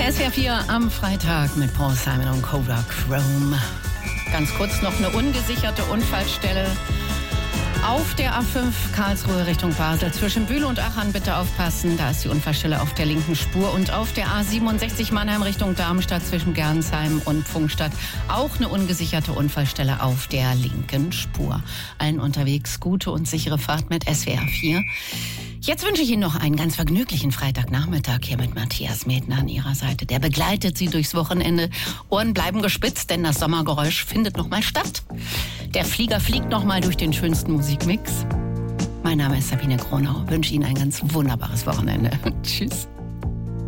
SWR 4 am Freitag mit Paul Simon und Koda Chrome. Ganz kurz noch eine ungesicherte Unfallstelle auf der A5 Karlsruhe Richtung Basel. Zwischen Bühl und Aachen bitte aufpassen. Da ist die Unfallstelle auf der linken Spur. Und auf der A67 Mannheim Richtung Darmstadt zwischen Gernsheim und Pfungstadt auch eine ungesicherte Unfallstelle auf der linken Spur. Allen unterwegs gute und sichere Fahrt mit SWR 4. Jetzt wünsche ich Ihnen noch einen ganz vergnüglichen Freitagnachmittag hier mit Matthias Medner an Ihrer Seite. Der begleitet Sie durchs Wochenende. Ohren bleiben gespitzt, denn das Sommergeräusch findet noch mal statt. Der Flieger fliegt noch mal durch den schönsten Musikmix. Mein Name ist Sabine Kronau. Wünsche Ihnen ein ganz wunderbares Wochenende. Tschüss.